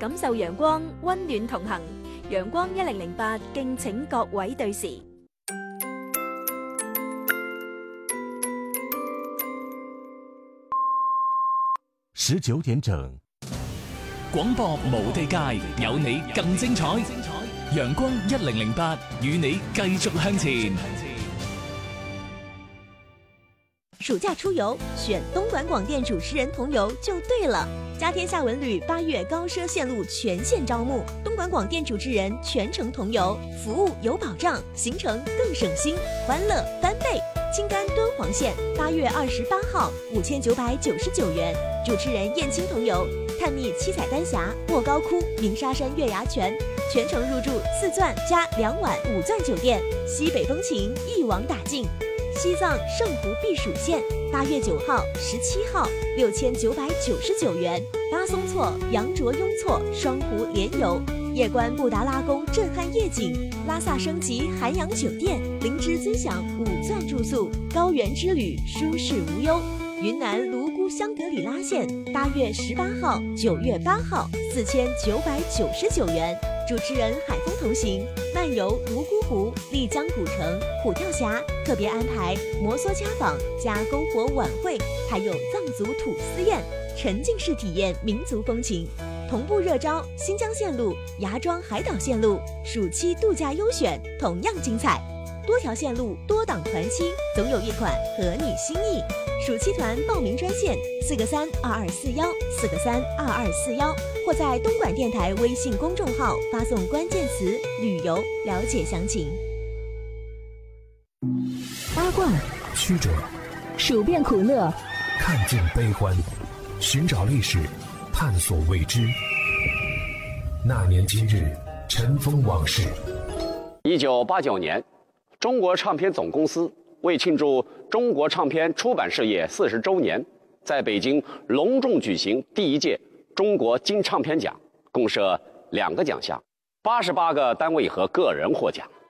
感受陽光，溫暖同行。陽光1008，敬請各位對時。 19點整， 廣播無地界，有你更精彩。陽光1008，與你繼續向前。 暑假出遊，選東莞廣電主持人同遊就對了。家天下文旅8月高奢線路全線招募，東莞廣電主持人全程同遊，服務有保障，行程更省心，歡樂翻倍。青甘敦煌線8月28號5999元，主持人燕青同遊，探秘七彩丹霞、莫高窟、鸣沙山月牙泉，全程入住4鑽加2晚5鑽酒店，西北風情一網打盡。西藏聖湖避暑線8月9號、17號6999元，巴松措、羊卓雍措雙湖聯遊，夜觀布達拉宮震撼夜景，拉薩升級涵養酒店，靈芝尊享5鑽住宿，高原之旅舒適無憂。雲南泸沽香格里拉線8月18號、9月8號4999元，主持人海風同行，漫遊泸沽湖、麗江古城、虎跳峽，特別安排摩梭家訪加篝火晚會，還有藏族土司宴，沉浸式體驗民族風情。同步熱招新疆線路、芽莊海島線路，暑期度假優選同樣精彩。多條線路多檔團期，總有一款合你心意。暑期團報名專線4個32241，4個32241，或在東莞電台微信公眾號發送關鍵詞旅遊了解詳情。 八卦曲折， 數遍苦樂， 看盡悲歡，尋找歷史，探索未知。那年今日，塵封往事。 1989年，中國唱片總公司為慶祝中國唱片出版事業40周年，在北京隆重舉行第一屆中國金唱片獎，共設2個獎項，88個單位和個人獲獎。